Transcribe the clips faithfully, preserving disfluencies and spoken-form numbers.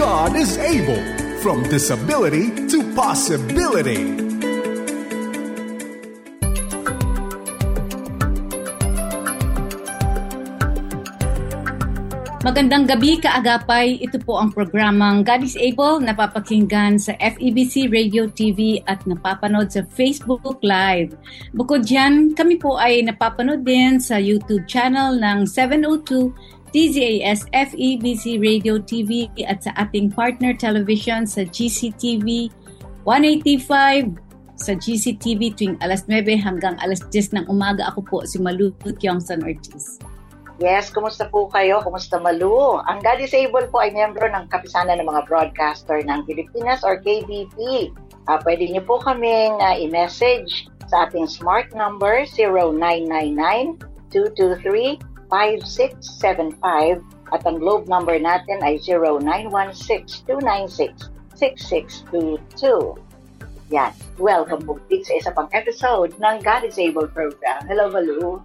God is able. From disability to possibility. Magandang gabi, kaagapay. Ito po ang programang God is Able, napapakinggan sa F E B C Radio T V at napapanood sa Facebook Live. Bukod dyan, kami po ay napapanood din sa YouTube channel ng seven oh two T Z A S F E B C Radio T V at sa ating partner television sa G C T V one eighty-five sa G C T V tuwing alas nuwebe hanggang alas diyes ng umaga. Ako po si Malu Kyongson Ortiz. Yes, kumusta po kayo? Kumusta Malu? Ang God is Able po ay miyembro ng Kapisanan ng mga Broadcaster ng Pilipinas or K B P. Uh, pwede niyo po kaming uh, i-message sa ating smart number zero nine nine nine two two three five six seven five at ang globe number natin ay zero nine one six two nine six six six two two. Yan. Welcome po sa isa pang episode ng God is Able program. Hello, Malu.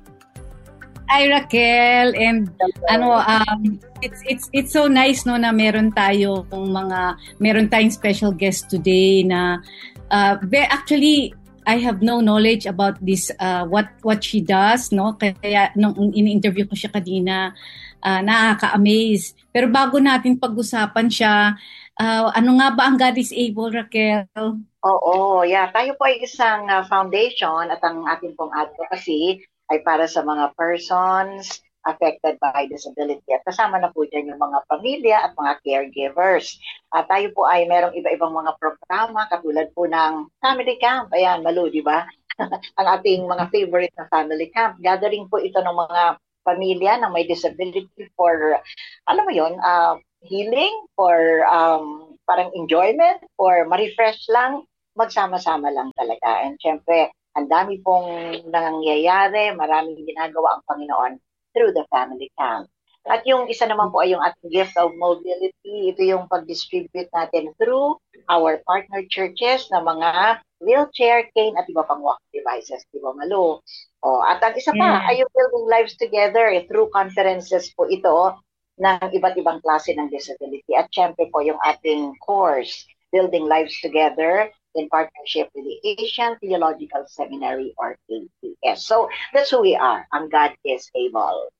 Hi Raquel, and ano um it's it's it's so nice no na meron tayo mga meron tayong special guest today na uh actually I have no knowledge about this uh what what she does no kaya nung ini-interview ko siya kanina uh, nakaka-amaze. Pero bago natin pag-usapan siya, uh, ano nga ba ang God is Able, Raquel? Oo, yeah, tayo po ay isang uh, foundation at ang ating pong advocacy ay para sa mga persons affected by disability. At kasama na po dyan yung mga pamilya at mga caregivers. At tayo po ay merong iba-ibang mga programa katulad po ng family camp. Ayan, Malu, di ba? Ang ating mga favorite na family camp. Gathering po ito ng mga pamilya na may disability for, alam mo yun, uh, healing, for um, parang enjoyment, for ma-refresh lang, magsama-sama lang talaga. And syempre, ang dami pong nangyayari, maraming ginagawa ang Panginoon through the family camp. At yung isa naman po ay yung ating gift of mobility. Ito yung pag-distribute natin through our partner churches na mga wheelchair, cane at iba pang walking devices. Di ba, Malu? O, at ang isa pa yeah. ay yung Building Lives Together through conferences po ito ng iba't ibang klase ng disability. At syempre po yung ating course, Building Lives Together, in partnership with the Asian Theological Seminary or A T S. So that's who we are. Ang God is Able.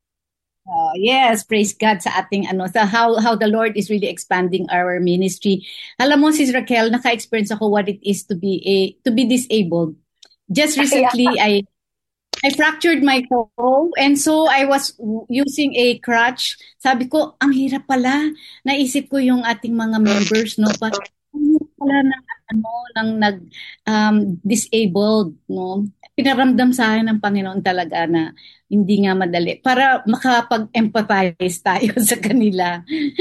Uh, yes, praise God sa ating ano, sa how how the Lord is really expanding our ministry. Alam mo, Sis Raquel, naka-experience ako what it is to be a to be disabled. Just recently, I I fractured my toe and so I was using a crutch. Sabi ko, ang hirap pala. Naisip ko yung ating mga members, no, pa pala ng ano ng nag um, disabled, no, pinaramdam sa akin ng Panginoon talaga na hindi nga madali para makapag-empathize tayo sa kanila.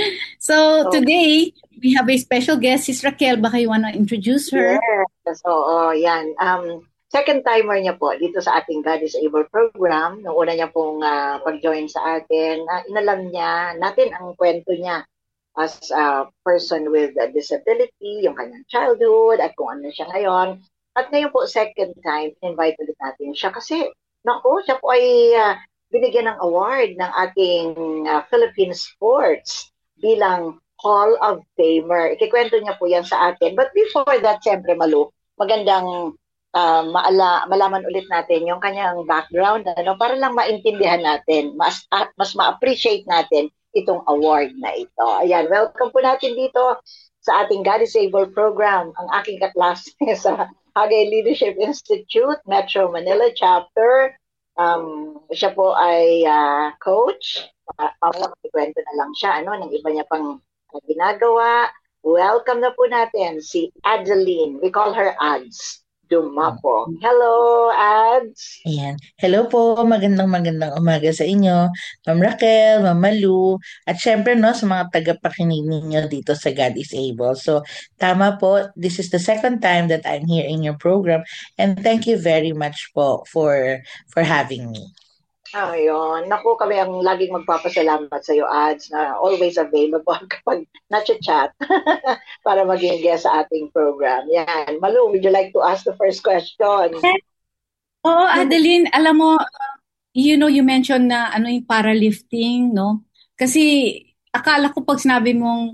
So today we have a special guest, Sis Raquel. Baka you wanna introduce her? Yes, oo, yan. Um, second timer niya po dito sa ating God is Able program. Noong una niya pong uh, pag-join sa atin, uh, inalam niya natin ang kwento niya as a person with a disability, yung kanyang childhood, at kung ano siya ngayon. At ngayon po, second time, invite ulit natin siya. Kasi, naku, siya po ay uh, binigyan ng award ng ating uh, Philippine Sports bilang Hall of Famer. Ikikwento niya po yan sa atin. But before that, siyempre, Malu, magandang uh, maala, malaman ulit natin yung kanyang background, ano, para lang maintindihan natin, mas, uh, mas ma-appreciate natin itong award na ito. Ayan, welcome po natin dito sa ating God is Able program, ang aking kaklase sa Hagay Leadership Institute, Metro Manila Chapter. Um, siya po ay uh, coach. Pawala, uh, kwento na lang siya, ano, ng iba niya pang uh, ginagawa. Welcome na po natin si Adeline. We call her Ads Dumapo. Hello, Ads. Ayan. Hello po. Magandang magandang umaga sa inyo. Ma'am Raquel, Ma'am Malu, at syempre no, sa mga tagapakinig ninyo dito sa God is Able. So, tama po. This is the second time that I'm here in your program and thank you very much po for for having me. Ayun. Naku, kami ang laging magpapasalamat sa iyo, Ads, na always available kapag na-chat para maging guest sa ating program. Yan. Malu, would you like to ask the first question? Oo, Adeline, alam mo, you know, you mentioned na ano yung paralifting, no? Kasi akala ko pag sinabi mong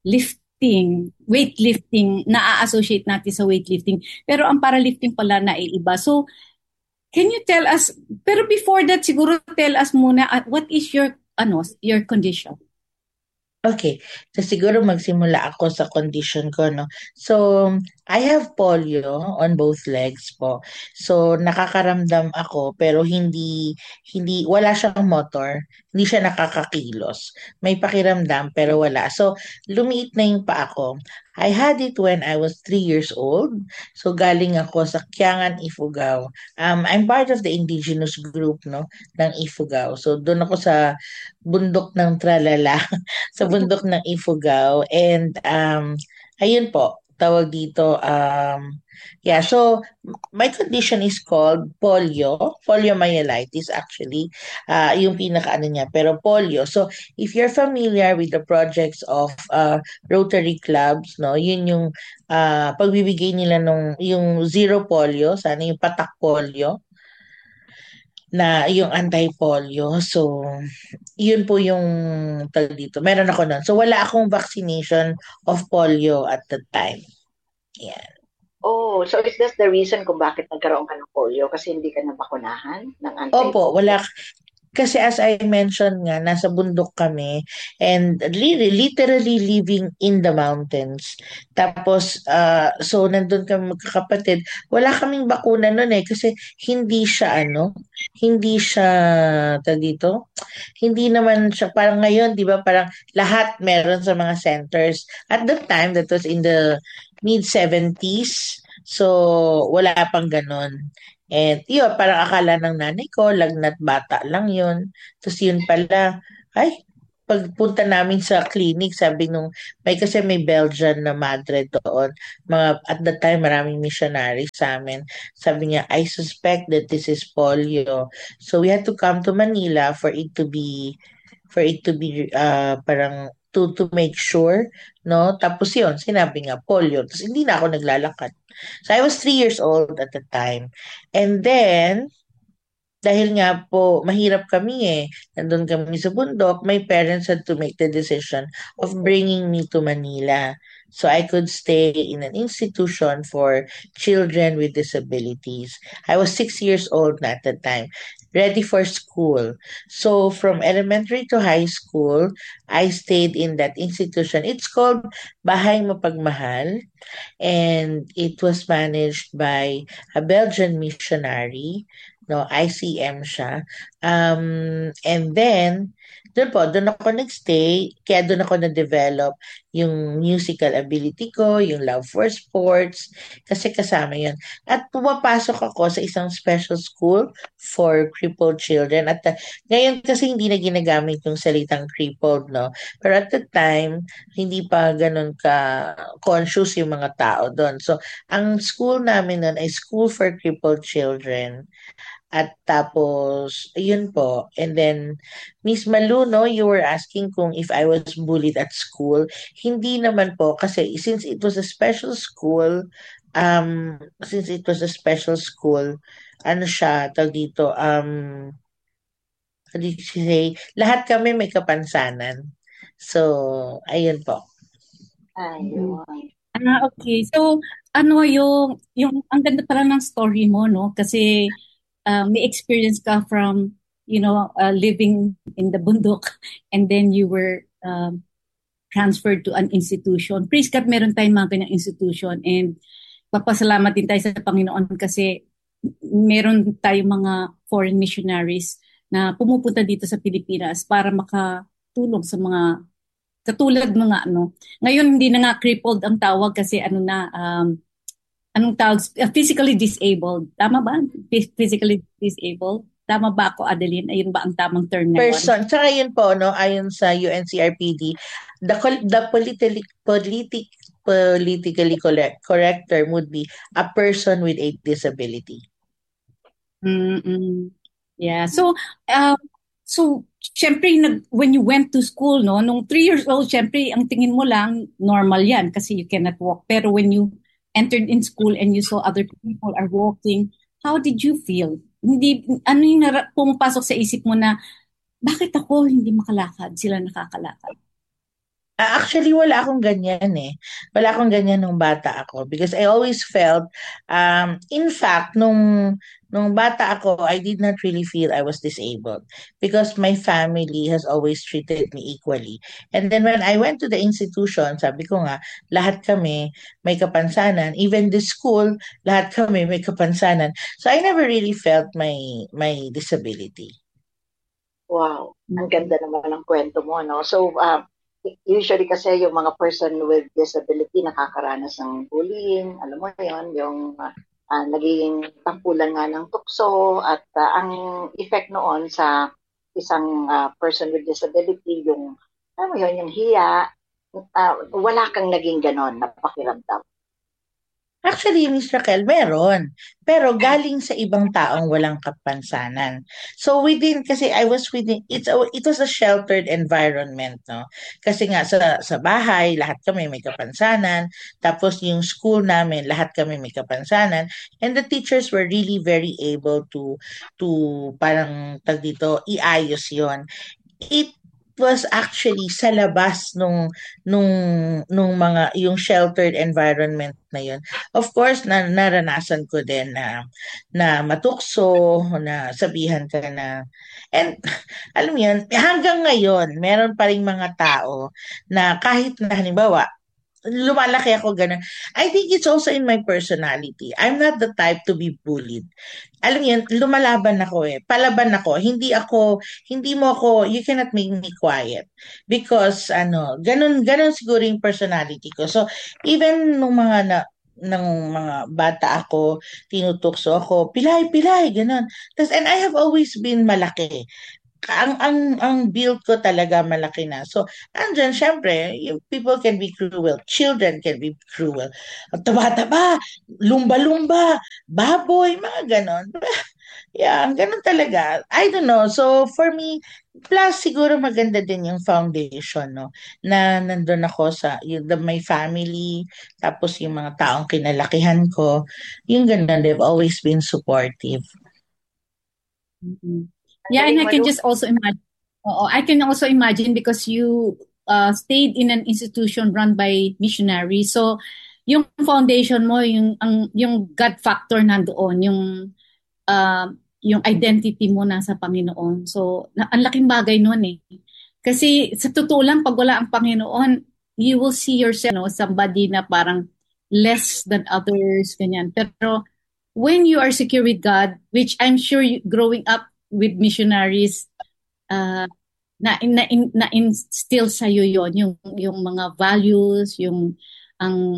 lifting, weightlifting, na-associate natin sa weightlifting. Pero ang powerlifting pala na iba. So, can you tell us, pero before that, siguro tell us muna, uh, what is your, ano, your condition? Okay. So siguro magsimula ako sa condition ko, no? So, I have polio on both legs po. So, nakakaramdam ako pero hindi hindi wala siyang motor, hindi siya nakakakilos. May pakiramdam pero wala. So, lumiit na yung paa ko. I had it when I was three years old. So, galing ako sa Kiangan, Ifugao. Um, I'm part of the indigenous group, no, ng Ifugao. So, doon ako sa bundok ng Tralala, sa bundok ng Ifugao. And um, ayun po, tawag dito, um, yeah, so my condition is called polio, poliomyelitis actually, uh, yung pinaka-ano niya, pero polio. So if you're familiar with the projects of uh, Rotary clubs, no, yun yung uh, pagbibigay nila nung yung zero polio, sana yung patak polio, na yung anti-polio. So, yun po yung tag dito. Meron ako nun. So, wala akong vaccination of polio at the time. Yeah. Oh, so is that the reason kung bakit nagkaroon ka ng polio? Kasi hindi ka nabakunahan ng anti-polio? Opo, wala. Kasi as I mentioned nga, nasa bundok kami and really, literally living in the mountains. Tapos, uh, so nandun kami magkakapatid. Wala kaming bakuna nun eh kasi hindi siya ano, hindi siya, tag dito, hindi naman siya, parang ngayon, di ba, parang lahat meron sa mga centers. At that time, that was in the mid-seventies, so wala pang ganon. And yun, parang akala ng nanay ko, lagnat bata lang yun. Tapos yun pala, ay, pagpunta namin sa clinic, sabi nung, may kasi may Belgian na madre doon. Mga, at that time, maraming missionaries sa amin. Sabi niya, I suspect that this is polio. So we had to come to Manila for it to be, for it to be, uh, parang, to to make sure, no? Tapos yun, sinabi nga, polio. Tapos hindi na ako naglalakad. So I was three years old at the time. And then, dahil nga po, mahirap kami eh. Nandun kami sa bundok, my parents had to make the decision of bringing me to Manila. So I could stay in an institution for children with disabilities. I was six years old at the time, ready for school. So from elementary to high school, I stayed in that institution. It's called Bahay Mapagmahal, and it was managed by a Belgian missionary, no, I C M siya. Um, and then, doon po, doon ako nagstay, kaya doon ako na-develop yung musical ability ko, yung love for sports, kasi kasama yun. At pumapasok ako sa isang special school for crippled children. At uh, ngayon kasi hindi na ginagamit yung salitang crippled, no? Pero at the time, hindi pa ganun ka-conscious yung mga tao doon. So, ang school namin noon ay School for Crippled Children. At tapos, yun po. And then, Miss Malu, no, you were asking kung if I was bullied at school. Hindi naman po, kasi since it was a special school, um, since it was a special school, ano siya, tawag dito, um, how did you say, lahat kami may kapansanan. So, ayun po. Ayun. Ah, okay. So, ano yung, yung, ang ganda pala ng story mo, no? Kasi, uh, may experience ka from, you know, uh, living in the bundok and then you were um, transferred to an institution. Praise God, meron tayong mga kanyang institution and papasalamat din tayo sa Panginoon kasi meron tayong mga foreign missionaries na pumupunta dito sa Pilipinas para makatulong sa mga katulad mga ano. Ngayon hindi na nga crippled ang tawag kasi ano na um, anong tawag? Physically disabled. Tama ba? Physically disabled? Tama ba ako, Adeline? Ayun ba ang tamang term na yun? Person. Tsaka yun po, no, ayon sa U N C R P D, the, col- the politically, politic, politically correct, correct term would be a person with a disability. Mm-mm. Yeah. So, uh, so, syempre, nag, when you went to school, no, nung three years old, syempre, ang tingin mo lang, normal yan kasi you cannot walk. Pero when you entered in school and you saw other people are walking, how did you feel? Hindi, ano yung nara- pumapasok sa isip mo na, bakit ako hindi makalakad? Sila nakakalakad. Ah, Actually, wala akong ganyan eh. Wala akong ganyan nung bata ako because I always felt, um, in fact, nung nung bata ako, I did not really feel I was disabled because my family has always treated me equally. And then when I went to the institution, sabi ko nga, lahat kami may kapansanan. Even the school, lahat kami may kapansanan. So I never really felt my my disability. Wow, ang ganda naman ng kwento mo, no? So, uh, usually kasi yung mga person with disability nakakaranas ng bullying, alam mo yon, yung uh, uh, naging tampulan nga ng tukso at uh, ang effect noon sa isang uh, person with disability, yung, alam mo yun, yung hiya, uh, wala kang naging ganon na pakiramdam. Actually, Miss Raquel, meron. Pero galing sa ibang taong walang kapansanan. So within, kasi I was within, it's a, it was a sheltered environment, no? Kasi nga sa, sa bahay, lahat kami may kapansanan. Tapos yung school namin, lahat kami may kapansanan. And the teachers were really very able to, to parang tag dito, iayos yon. It was actually sa labas nung nung nung mga yung sheltered environment na yun. Of course, na, naranasan ko din na na matukso, na sabihan ka na, and alam mo yun, hanggang ngayon meron pa ring mga tao na kahit na halimbawa lumalaki ako ganun. I think it's also in my personality. I'm not the type to be bullied. Alam mo yun, lumalaban ako eh. Palaban ako. Hindi ako, hindi mo ako, you cannot make me quiet. Because, ano, ganun, ganun siguro yung personality ko. So, even nung mga na, ng mga bata ako, tinutukso ako, pilay, pilay, ganun. Tas, and I have always been malaki. Ang ang ang build ko talaga malaki na. So, andyan syempre, yung people can be cruel, children can be cruel. Ang taba-taba, lumba-lumba, baboy, mga ganon. Yeah, ganon talaga. I don't know. So, for me, plus siguro maganda din yung foundation, no? Na nandun ako sa yung, the, my family, tapos yung mga taong kinalakihan ko, yung ganon, they've always been supportive. Mm-hmm. Yeah, and I can just also imagine. Oo, I can also imagine because you uh, stayed in an institution run by missionaries. So, yung foundation mo, yung ang yung God factor nandoon, yung uh, yung identity mo nasa Panginoon. So, na, ang laking bagay noon eh. Kasi sa totoo lang, pag wala ang Panginoon, you will see yourself, no, somebody na parang less than others, ganyan. Pero when you are secure with God, which I'm sure you, growing up with missionaries, uh, na na, na instill sa iyo yon, yung yung mga values, yung ang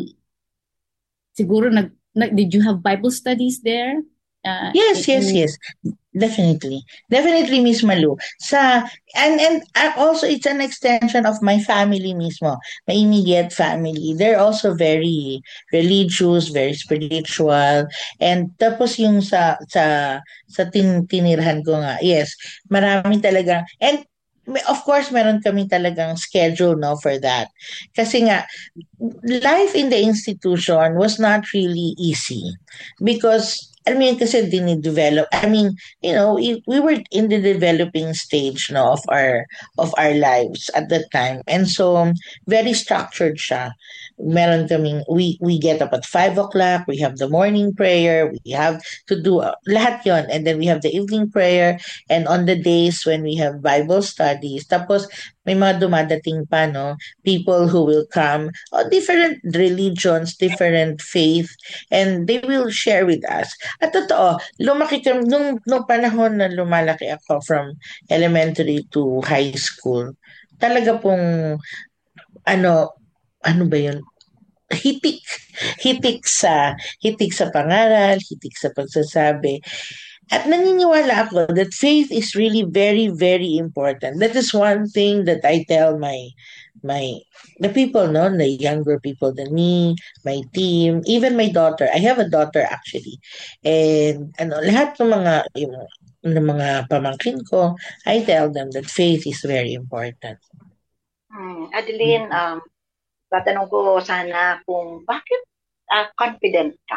siguro nag, nag did you have Bible studies there? Uh, Yes, yes, in, yes. Definitely. Definitely, Miss Malu. Sa and and uh, also it's an extension of my family mismo, my immediate family. They're also very religious, very spiritual. And tapos yung sa sa sa tin, tinirhan ko nga. Yes, marami talaga. And may- of course, meron kami talagang schedule no for that. Kasi nga life in the institution was not really easy because I mean kasi dinidevelop I mean you know we, we were in the developing stage no of our of our lives at that time, and so very structured siya. Meron kaming we we get up at five o'clock, we have the morning prayer, we have to do uh, lahat yon, and then we have the evening prayer, and on the days when we have Bible studies, tapos may mga dumadating pa no people who will come of different religions, different faith, and they will share with us. At totoo, lumaki kami, nung, nung panahon na lumalaki ako from elementary to high school, talaga pong, ano, ano ba yun? Hitik. Hitik sa, hitik sa pangaral, hitik sa pagsasabi. At naniniwala ako that faith is really very, very important. That is one thing that I tell my my the people, no, the younger people than me, my team, even my daughter. I have a daughter actually, and ano, lahat ng mga yung ng mga pamangkin ko, I tell them that faith is very important. Hmm. Adeline, um, tatanong ko sana kung bakit uh, confident ka?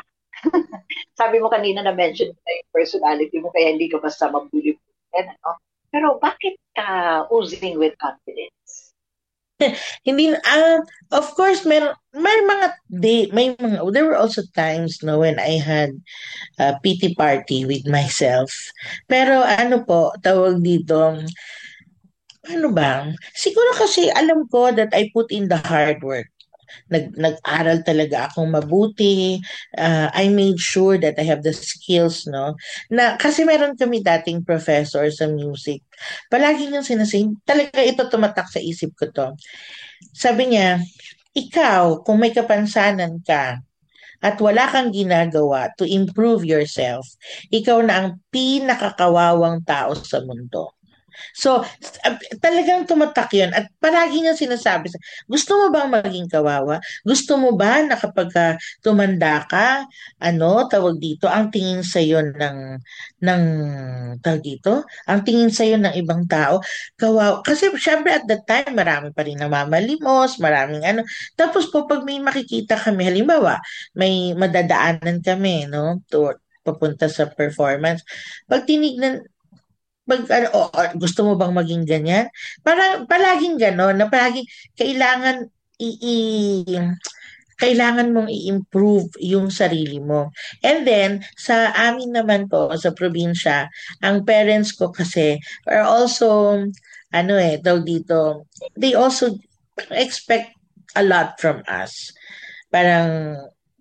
Sabi mo kanina na mention mo yung personality mo kaya hindi ka basta mabuli. Ano? Pero bakit ka oozing with confidence? Hindi ah of course may may mga day may mga there were also times no when I had a pity party with myself. Pero ano po tawag dito, ano ba? Siguro kasi alam ko that I put in the hard work. Nag nag-aral talaga akong mabuti. Ah, I made sure that I have the skills, no? Na kasi meron kami dating professor sa music. Palagi niyang sinasabi, talaga ito tumatak sa isip ko 'to. Sabi niya, ikaw, kung may kapansanan ka at wala kang ginagawa to improve yourself, ikaw na ang pinakakawawang tao sa mundo. So, ab- talagang tumatak yun. At palagi niya sinasabi, sa- gusto mo bang maging kawawa? Gusto mo ba na kapag ka tumanda ka, ano, tawag dito, ang tingin sa ng, ng, tawag dito, ang tingin sa ng ibang tao, kawawa. Kasi syempre at that time, marami pa rin namamalimos, maraming ano. Tapos po, pag may makikita kami, halimbawa, may madadaanan kami, no, to, papunta sa performance. Pag tinignan, pag ano, o o gusto mo bang maging ganyan? Parang palaging gano'n na palaging kailangan i i kailangan mong i-improve yung sarili mo. And then, sa amin naman po, sa probinsya, ang parents ko kasi are also, ano eh, tawag dito, they also expect a lot from us. Parang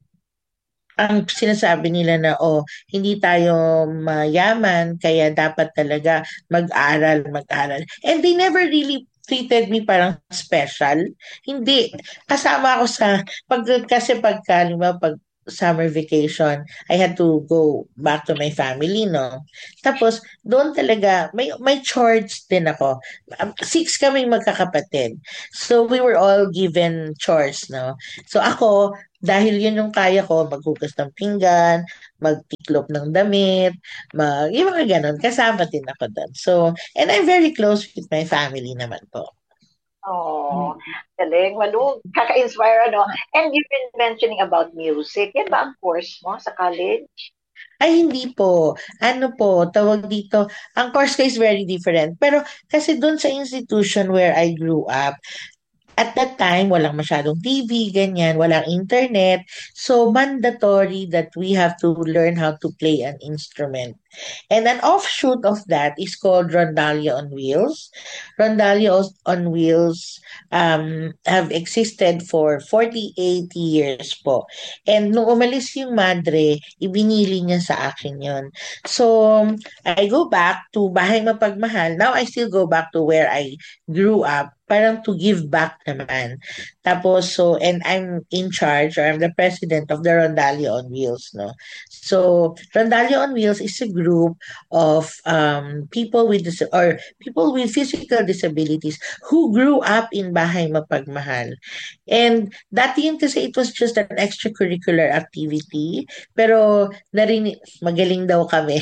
ang sinasabi nila na, oh, hindi tayo mayaman, kaya dapat talaga mag-aral, mag-aral. And they never really treated me parang special. Hindi. Kasama ako sa, pag, kasi pagka, lima, pag summer vacation, I had to go back to my family, no? Tapos, doon talaga, may, may chores din ako. Um, Six kaming magkakapatid. So, we were all given chores, no? So, ako, dahil yun yung kaya ko, maghugas ng pinggan, magtiklop ng damit, mag, yung mga ganun, kasama din ako doon. So, and I'm very close with my family naman po. Oh, galing, Malu. Kaka-inspire, ano? And you've been mentioning about music. Yan ba ang course mo sa college? Ay, hindi po. Ano po, tawag dito, ang course ko is very different. Pero kasi doon sa institution where I grew up, at that time, walang masyadong T V, ganyan, walang internet. So, mandatory that we have to learn how to play an instrument. And an offshoot of that is called Rondalia on Wheels. Rondalia on Wheels um, have existed for forty-eight years po. And nung umalis yung madre, ibinili niya sa akin yon. So, I go back to Bahay Mapagmahal. Now, I still go back to where I grew up, parang to give back naman. Tapos, so, and I'm in charge, or I'm the president of the Rondalia on Wheels, no? So, Rondalia on Wheels is a group of um, people with dis- or people with physical disabilities who grew up in Bahay Mapagmahal. And dati yun kasi it was just an extracurricular activity, pero narinig, magaling daw kami.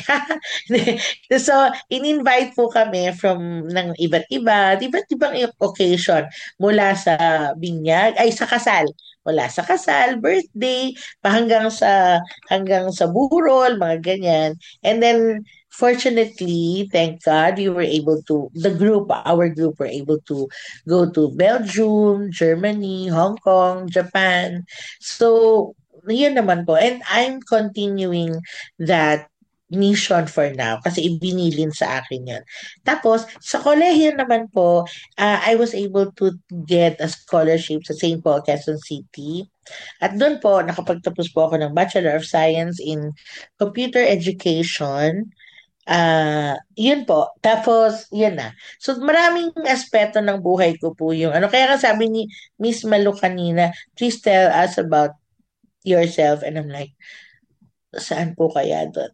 So, in-invite po kami from ng iba't iba, iba't ibang occasion mula sa binyag, ay sa kasal. Mula sa kasal, birthday, pa hanggang sa hanggang sa burol, mga ganyan. And then, fortunately, thank God, we were able to, the group, our group were able to go to Belgium, Germany, Hong Kong, Japan. So, yun naman po. And I'm continuing that mission for now kasi ibinilin sa akin yun. Tapos, sa kolehiyo naman po, uh, I was able to get a scholarship sa Saint Paul, Quezon City. At doon po, nakapagtapos po ako ng Bachelor of Science in Computer Education. Ah, yun po. Tapos, yun na. So, maraming aspeto ng buhay ko po yung, ano, kaya nga sabi ni Miss Malu kanina, please tell us about yourself. And I'm like, saan po kaya doon?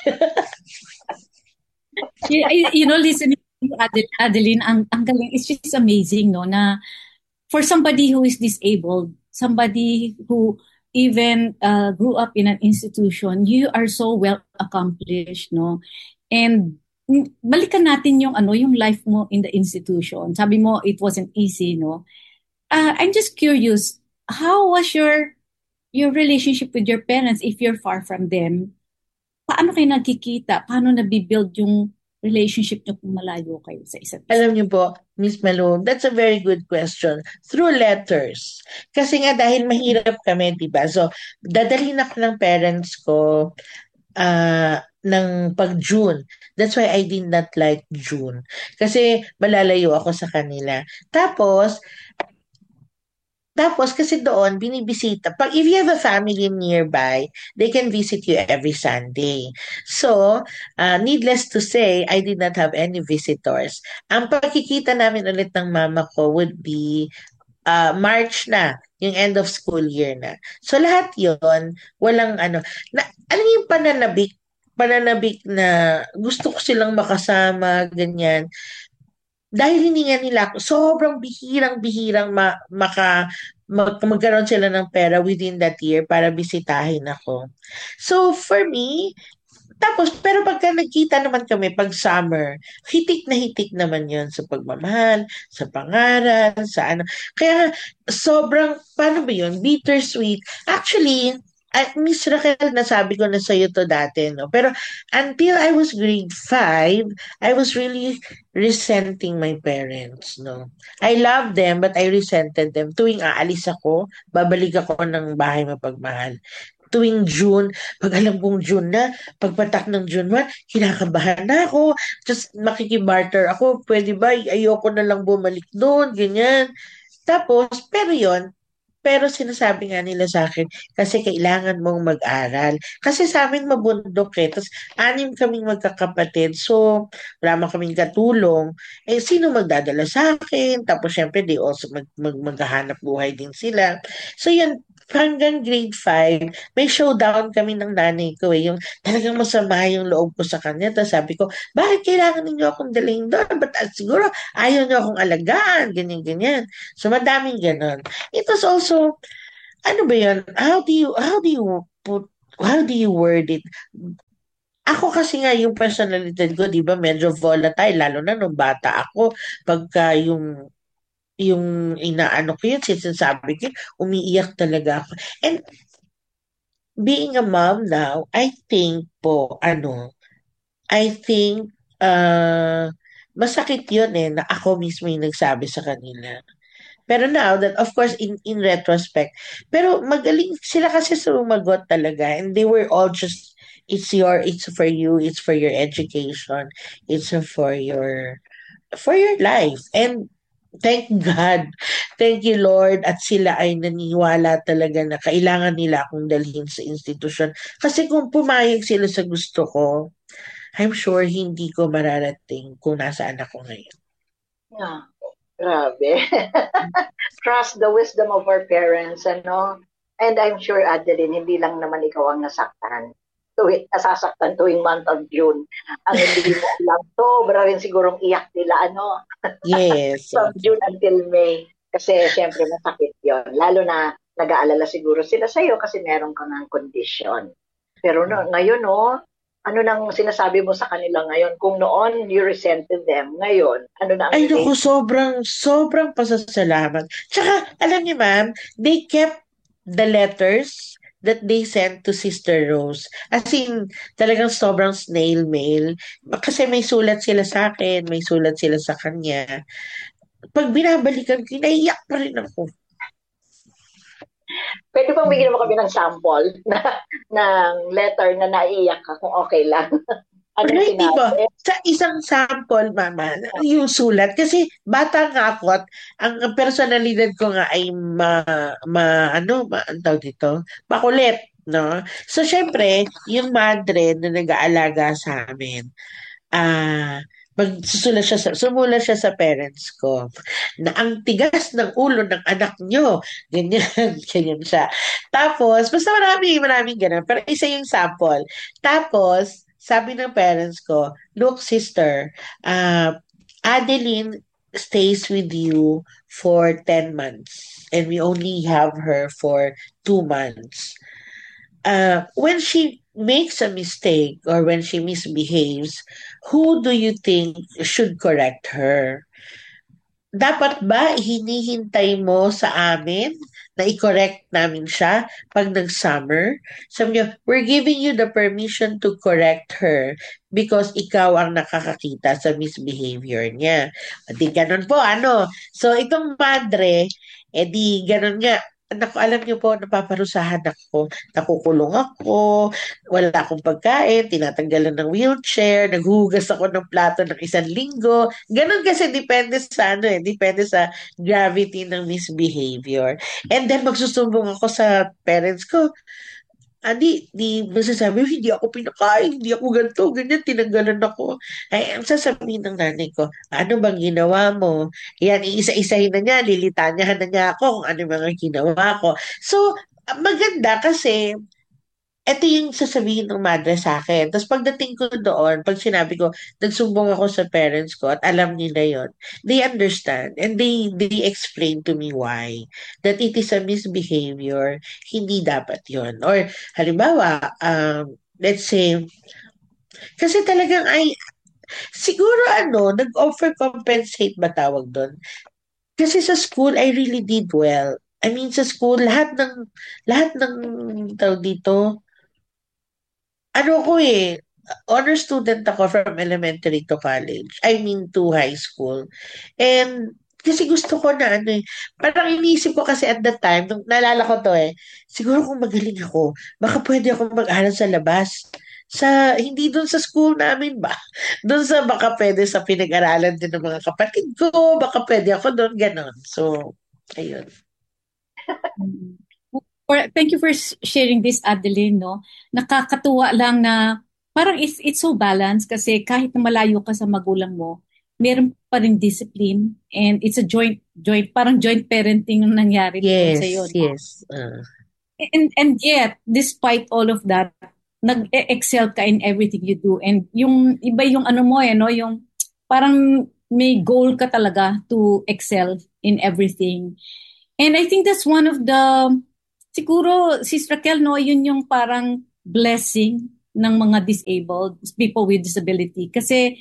you, you know, listening to Adel- Adeline, ang, ang galing, it's just amazing, no, na for somebody who is disabled, somebody who even uh, grew up in an institution, you are so well accomplished, no? And mm, balikan natin yung ano, yung life mo in the institution. Sabi mo it wasn't easy, no? Uh, I'm just curious, how was your your relationship with your parents if you're far from them? Paano kayo nagkikita? Paano nabibuild yung relationship niyo kung malayo kayo sa isa't isa? Alam niyo po, Miss Malu, that's a very good question. Through letters. Kasi nga dahil mahirap kami, di ba? So, dadalhin ako ng parents ko ah ng pag-June. That's why I did not like June. Kasi malalayo ako sa kanila. Tapos, tapos kasi doon, binibisita. Pag if you have a family nearby, they can visit you every Sunday. So, uh, needless to say, I did not have any visitors. Ang pagkikita namin ulit ng mama ko would be uh, March na, yung end of school year na. So, lahat yon walang ano. Na, ano yung pananabik? Pananabik na gusto ko silang makasama, ganyan. Dahil hindi nga nila ako, sobrang bihirang-bihirang ma, maka, mag, magkaroon sila ng pera within that year para bisitahin ako. So, for me, tapos, pero pagka nagkita naman kami pag summer, hitik na hitik naman yon sa pagmamahal, sa pangaral, sa ano. Kaya sobrang, paano ba yun? Bittersweet. Actually, at Miss Raquel, nasabi ko na sa'yo to dati, no? Pero until I was grade five, I was really resenting my parents, no? I love them, but I resented them. Tuwing aalis ako, babalik ako ng bahay mapagmahal. Tuwing June, pag alam kong June na, pagpatak ng June one, kinakabahan na ako. Just makikibarter ako, pwede ba? Ayoko na lang bumalik doon, ganyan. Tapos, pero yon pero sinasabi nga nila sa akin, kasi kailangan mong mag-aral. Kasi sa amin mabundok eh. Tapos anim kaming magkakapatid. So, wala man kaming katulong. Eh, sino magdadala sa akin? Tapos syempre, they also mag, mag, maghahanap buhay din sila. So, yun, hanggang grade five, may showdown kami ng nanay ko eh. Yung talagang masama yung loob ko sa kanya. Tapos sabi ko, bakit kailangan ninyo akong dalhin doon? Ba't ah, siguro ayaw niyo akong alagaan? Ganyan, ganyan. So, madaming ganon. It was also, ano ba yun? How do you, how do you put, how do you word it? Ako kasi nga yung personality ko, di ba, medyo volatile, lalo na nung bata ako, pagka yung, yung inaano ko yun, sinasabi ko, yun, umiiyak talaga ako. And being a mom now, I think po, ano, I think, uh, masakit yun eh, na ako mismo yung nagsabi sa kanila. Pero now that, of course, in in retrospect, pero magaling sila kasi sumagot talaga and they were all just, it's your, it's for you, it's for your education, it's for your, for your life. And thank God, thank you Lord, at sila ay naniwala talaga na kailangan nila akong dalhin sa institusyon. Kasi kung pumayag sila sa gusto ko, I'm sure hindi ko mararating kung nasaan ako ngayon. Yeah. Grabe. Trust the wisdom of our parents, ano? And I'm sure, Adeline, hindi lang naman ikaw ang nasaktan. Tuwing, nasasaktan tuwing month of June. Ang hindi mo alam, sobra rin sigurong iyak nila, ano? Yes. From June until May. Kasi, syempre, masakit yon. Lalo na, nag-aalala siguro sila sa'yo kasi meron ka ng condition. Pero no, ngayon, no, ano nang sinasabi mo sa kanila ngayon? Kung noon, you resented them. Ngayon, ano na ang Ay, naku, sobrang, sobrang pasasalamat. Tsaka, alam niyo ma'am, they kept the letters that they sent to Sister Rose. As in, talagang sobrang snail mail. Kasi may sulat sila sa akin, may sulat sila sa kanya. Pag binabalikan ko, naiyak pa rin ako. Pwede bang bigyan mo kami ng sample na, ng letter na naiiyak ka kung okay lang? Ano Right, sinabi? diba? Sa isang sample, mama, yung sulat. Kasi bata nga ako at ang personalidad ko nga ay ma, ma ano, ma, ang tawag dito? Makulit, no? So, syempre, yung madre na nag-aalaga sa amin, ah, magsusulat siya sa, sumula siya sa parents ko na ang tigas ng ulo ng anak nyo. Ganyan, ganyan siya. Tapos, basta marami, maraming ganun. Pero isa yung sample. Tapos, sabi ng parents ko, look, sister, uh, Adeline stays with you for ten months and we only have her for two months. Uh, when she makes a mistake or when she misbehaves, who do you think should correct her? Dapat ba hinihintay mo sa amin na i-correct namin siya pag nag-summer. Sabi niya, we're giving you the permission to correct her because ikaw ang nakakakita sa misbehavior niya. Di ganun po, ano. So, itong madre, eh di ganun nga. Naku, alam niyo po, napaparusahan ako, nakukulong ako, wala akong pagkain, tinatanggalan ng wheelchair, naghuhugas ako ng plato ng isang linggo. Ganun kasi depende sa ano eh, depende sa gravity ng misbehavior. And then magsusumbong ako sa parents ko. Adi, di masasabi, hindi ako pinakain, hindi ako ganito, ganyan, tinanggalan ako. Ay, ang sasabihin ng nanay ko, ano bang ginawa mo? Yan, iisa-isahin na niya, lilitanyahan na niya ako kung ano yung mga ginawa ko. So, maganda kasi ito yung sasabihin ng madre sa akin. Tapos pagdating ko doon, pag sinabi ko, nagsumbong ako sa parents ko at alam nila yon, they understand and they they explain to me why. That it is a misbehavior, hindi dapat yon. Or halimbawa, um, let's say, kasi talagang ay, siguro ano, nag-offer compensate ba tawag doon? Kasi sa school, I really did well. I mean, sa school, lahat ng, lahat ng, tawag dito, ano ko eh, honor student ako from elementary to college. I mean to high school. And kasi gusto ko na ano eh, parang iniisip ko kasi at that time, nung naalala ko to eh, siguro kung magaling ako, baka pwede ako mag-aral sa labas. Sa, hindi dun sa school namin ba? Dun sa baka pwede sa pinag-aralan din ng mga kapatid ko, baka pwede ako dun, ganon. So, ayun. Mm. For, thank you for s- sharing this, Adeline, no? Nakakatuwa lang na parang it's, it's so balanced kasi kahit na malayo ka sa magulang mo, meron pa rin discipline and it's a joint, joint, parang joint parenting ang nangyari doon sa Yes, no? yes. Uh, And, and yet, despite all of that, nag-excel ka in everything you do. And yung iba yung ano mo eh, no? Yung parang may goal ka talaga to excel in everything. And I think that's one of the, siguro, Sis Raquel, no, yun yung parang blessing ng mga disabled, people with disability. Kasi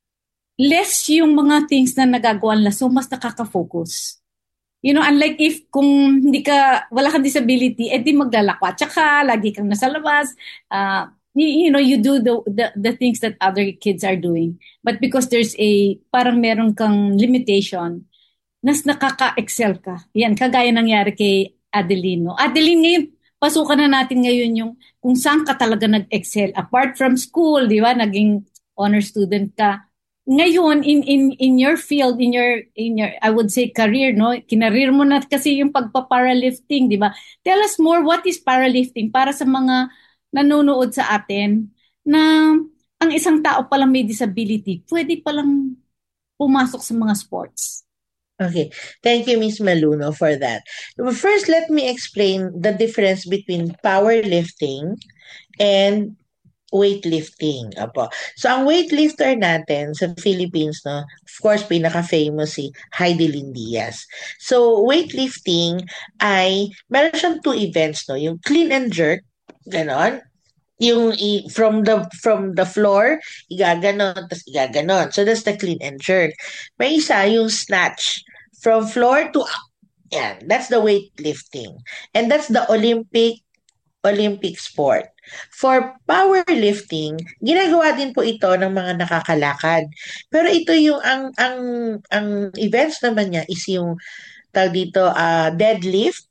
less yung mga things na nagagawa nila, so mas nakaka-focus. You know, unlike if kung hindi ka, wala kang disability, eh di maglalakwa. Tsaka, lagi kang nasa labas, uh, you, you know, you do the, the the things that other kids are doing. But because there's a, parang meron kang limitation, nas nakaka-excel ka. Yan, kagaya nangyari kay Adeline. No? Adeline, ngayon, pasukan na natin ngayon yung kung saan ka talaga nag-excel. Apart from school, di ba, naging honor student ka. Ngayon, in in in your field, in your, in your I would say, career, no? Kinareer mo na kasi yung pagpa-powerlifting, di ba? Tell us more, what is powerlifting? Para sa mga nanonood sa atin, na ang isang tao palang may disability, pwede palang pumasok sa mga sports. Okay, thank you, Miss Maluno, for that. First, let me explain the difference between powerlifting and weightlifting. Apo. So, ang weightlifter natin sa Philippines, no, of course, pinaka-famous si Heidi Lindias. So, weightlifting ay, meron siyang two events, no, yung clean and jerk, ganon, yung i- from the from the floor, igaganon, tapos igaganon. So, that's the clean and jerk. May isa, yung snatch. From floor to up. Yan. That's the weightlifting. And that's the Olympic Olympic sport. For powerlifting, ginagawa din po ito ng mga nakakalakad. Pero ito yung ang ang ang events naman niya is yung tawag dito uh, deadlift.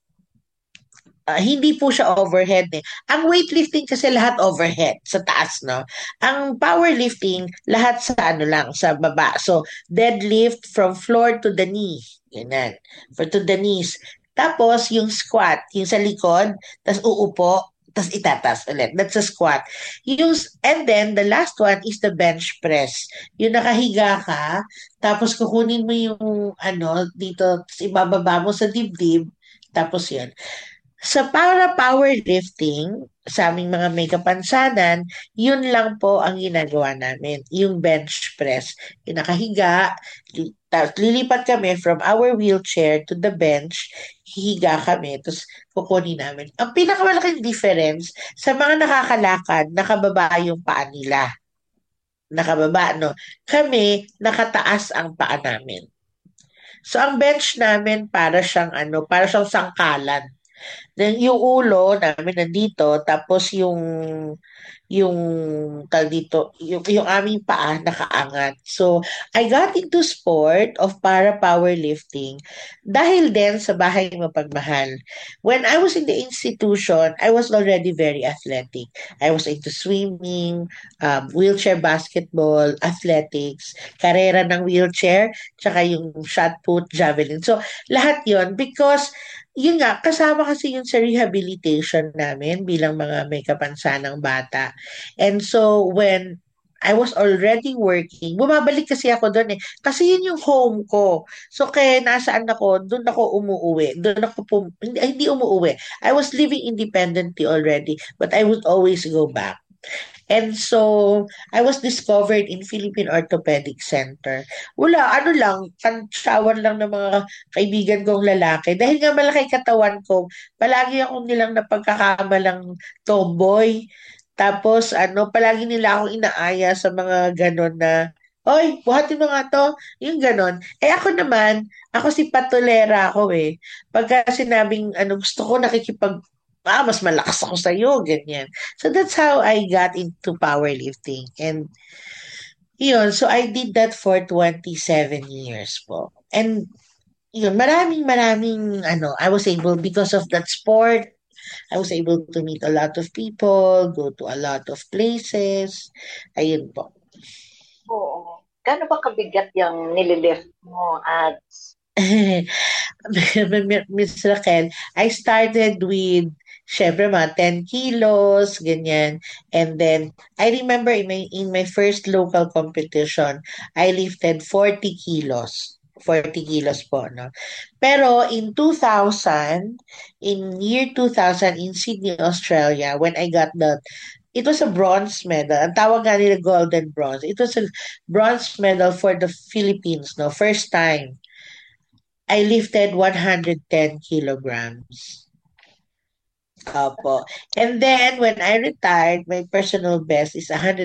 Uh, hindi po siya overhead eh. Ang weightlifting kasi lahat overhead sa taas, no? Ang powerlifting lahat sa ano lang, sa baba. So, deadlift from floor to the knee. Ganyan. For to the knees. Tapos, yung squat, yung sa likod, tas uupo, tas itatas ulit. That's a squat. Yung, and then, the last one is the bench press. Yung nakahiga ka, tapos kukunin mo yung, ano, dito, ibababa mo sa dibdib, tapos yun. Sa para powerlifting, sa aming mga may kapansanan, yun lang po ang ginagawa namin, yung bench press. Yung nakahiga, li- tapos lilipat kami from our wheelchair to the bench, hihiga kami, tapos kukunin namin. Ang pinakamalaking difference, sa mga nakakalakad, nakababa yung paa nila. Nakababa, no? Kami, nakataas ang paa namin. So ang bench namin para siyang ano, para siyang sangkalan. Then yung ulo namin nandito, tapos yung yung tawag dito, yung, yung aming paa nakaangat. So, I got into sport of para powerlifting dahil din sa bahay mapagmahal. When I was in the institution, I was already very athletic. I was into swimming, um, wheelchair basketball, athletics, karera ng wheelchair, tsaka yung shot put, javelin. So, lahat yon because yun nga, kasama kasi yun sa rehabilitation namin bilang mga may kapansanang bata. And so when I was already working, bumabalik kasi ako doon eh. Kasi yun yung home ko. So kaya nasaan ako, doon ako umuuwi. Doon ako pum- hindi, ay, hindi umuuwi. I was living independently already, but I would always go back. And so, I was discovered in Philippine Orthopedic Center. Wala, ano lang, shower lang ng mga kaibigan kong lalaki. Dahil nga malaki katawan ko, palagi akong nilang napagkakamalang tomboy. Tapos, ano, palagi nila akong inaaya sa mga ganon na, Oy, buhatin mo nga to. Yung ganon. Eh ako naman, ako si patulera ako eh. Pagka sinabing, ano, gusto ko nakikipag, ah, mas malakas ako sa'yo, ganyan. So that's how I got into powerlifting. And yun, so I did that for twenty-seven years po. And yun, maraming maraming ano, I was able because of that sport, I was able to meet a lot of people, go to a lot of places. Ayun po. Oo. Gaano ba kabigat yung nililift mo at Miss Raquel, I started with syempre mga ten kilos, ganyan. And then, I remember in my, in my first local competition, I lifted forty kilos. forty kilos po, no? Pero in two thousand, in year two thousand in Sydney, Australia, when I got the, it was a bronze medal. Ang tawag nga nila golden bronze. It was a bronze medal for the Philippines, no? First time. I lifted one hundred ten kilograms. Opo. And then, when I retired, my personal best is one hundred